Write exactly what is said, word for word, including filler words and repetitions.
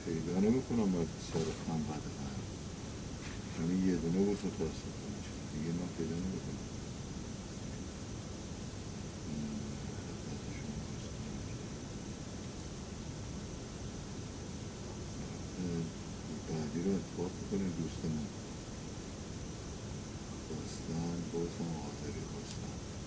پیدا نمیکنم باید سارختم بعد من همین یه دونه بود متاسفانه دیگه من پیدا نمیکنم. بعدی رو اتفاق بکنیم دوستمون داستان بازم حاضری